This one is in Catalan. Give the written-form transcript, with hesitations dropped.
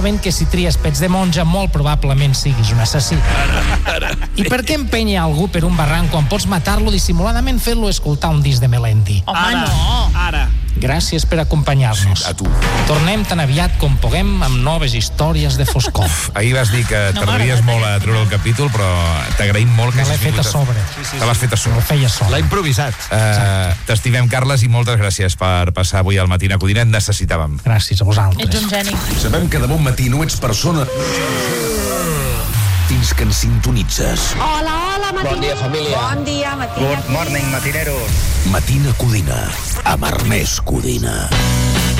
sabent que si tries pets de monja molt probablement siguis un assassí. I per què empènyer algú per un barranc quan pots matar-lo dissimuladament fent-lo escoltar un disc de Melendi? Home, no! Ara. Gràcies per acompanyar-nos. A tu. Tornem tan aviat com puguem amb noves històries de foscor. Ahir vas dir que tardaries molt a treure el capítol, però t'agraïm molt que Me l'he hagis fet a vingut sobre. Te l'has fet a Me sobre. ho feia sol. L'ha improvisat. T'estimem, Carles, i moltes gràcies per passar avui al Matina Codina. Et necessitàvem. Gràcies a Ets vosaltres. un geni. Sabem que de bon matí no ets persona fins que ens sintonitzes. Hola, Matina. Bon dia, família. Bon dia, Matina. Good morning, matineros. Matina Codina, amb Ernest Codina.